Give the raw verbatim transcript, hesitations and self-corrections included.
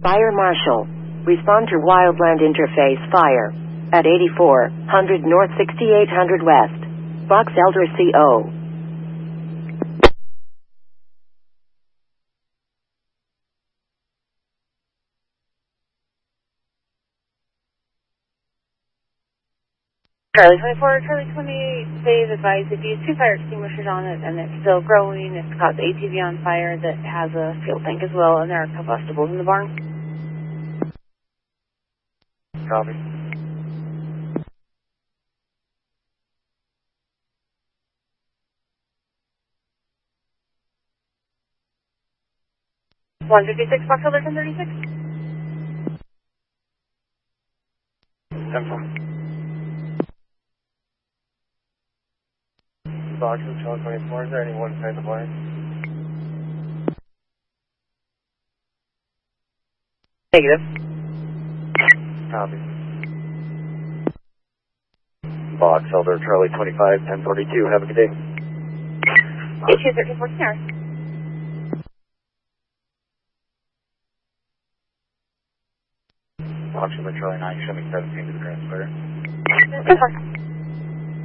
Fire Marshal. Respond to Wildland Interface Fire. At eighty-four hundred North sixty-eight hundred West. Box Elder C O. Charlie twenty-four, Charlie twenty-eight, phase advised if you use two fire extinguishers on it and it's still growing, it's caught the A T V on fire that has a fuel tank as well, and there are combustibles in the barn. Copy. one fifty-six, Box Elder ten thirty-six. ten four. Box of Charlie twenty-four, is there anyone inside the barn? Negative. Copy. Box Elder Charlie twenty-five, ten forty-two, have a good day. eight two thirteen fourteen hours. Box Elder Charlie nine, show me seventeen to the transmitter. ten four.